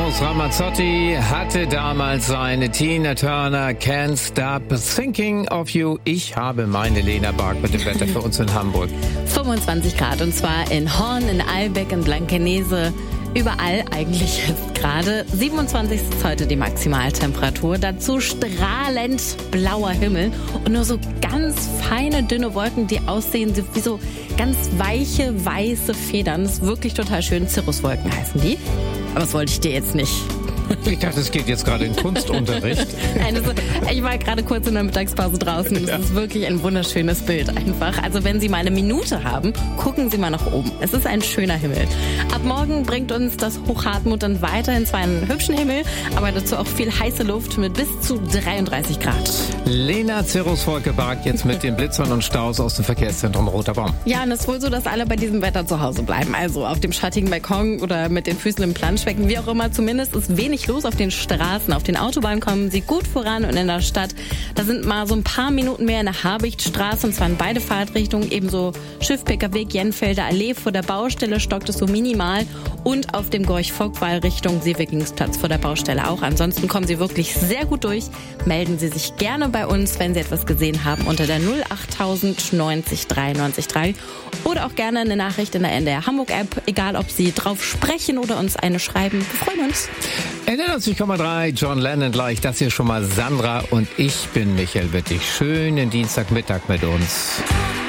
Eros Ramazzotti hatte damals seine Tina Turner Can't Stop Thinking of You. Ich habe meine Lena Bark mit dem Wetter für uns in Hamburg. 25 Grad und zwar in Horn, in Eilbeck, in Blankenese. Überall eigentlich jetzt gerade. 27 ist heute die Maximaltemperatur. Dazu strahlend blauer Himmel und nur so ganz feine, dünne Wolken, die aussehen wie so ganz weiche, weiße Federn. Das ist wirklich total schön. Cirruswolken heißen die. Aber das wollte ich dir jetzt nicht. Ich dachte, es geht jetzt gerade in Kunstunterricht. Nein, ich war gerade kurz in der Mittagspause draußen. Das ist wirklich ein wunderschönes Bild einfach. Also wenn Sie mal eine Minute haben, gucken Sie mal nach oben. Es ist ein schöner Himmel. Ab morgen bringt uns das Hochhartmut dann weiterhin zwar einen hübschen Himmel, aber dazu auch viel heiße Luft mit bis zu 33 Grad. Lena Cirrus-Volke Bark jetzt mit den Blitzern und Staus aus dem Verkehrszentrum Roter Baum. Ja, und es ist wohl so, dass alle bei diesem Wetter zu Hause bleiben. Also auf dem schattigen Balkon oder mit den Füßen im Planschbecken, wie auch immer. Zumindest ist wenig los auf den Straßen. Auf den Autobahnen kommen sie gut voran und in der Stadt, da sind mal so ein paar Minuten mehr in der Habichtstraße und zwar in beide Fahrtrichtungen. Ebenso Schiff-Pkw, Jenfelder Allee vor der Baustelle stockt es so minimal und auf dem Gorch-Vogt-Wall Richtung Seewegingsplatz vor der Baustelle auch. Ansonsten kommen Sie wirklich sehr gut durch. Melden Sie sich gerne bei uns, wenn Sie etwas gesehen haben, unter der 08000 90 93 3 oder auch gerne eine Nachricht in der NDR Hamburg App, egal ob Sie drauf sprechen oder uns eine schreiben. Wir freuen uns. 90,3 John Lennon gleich. Das hier schon mal Sandra und ich bin Michael Wittig. Schönen Dienstagmittag mit uns.